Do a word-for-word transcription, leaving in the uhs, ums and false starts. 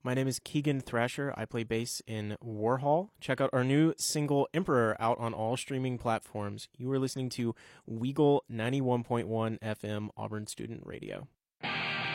My name is Keegan Thrasher. I play bass in Warhol. Check out our new single Emperor out on all streaming platforms. You are listening to Weagle ninety-one point one F M Auburn Student Radio.